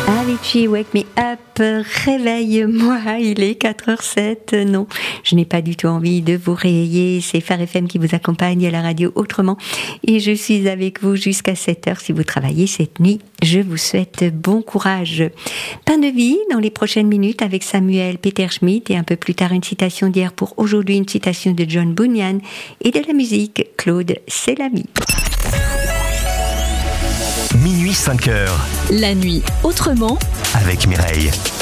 Avicii, Wake Me Up, réveille-moi, il est 4h07. Non, je n'ai pas du tout envie de vous réveiller. C'est Phare FM qui vous accompagne à la radio autrement. Et je suis avec vous jusqu'à 7h si vous travaillez cette nuit. Je vous souhaite bon courage. Pain de vie dans les prochaines minutes avec Samuel Peter Schmidt et un peu plus tard une citation d'hier pour aujourd'hui, une citation de John Bunyan et de la musique Claude Sellamy. Minuit 5h. La nuit autrement Avec Mireille.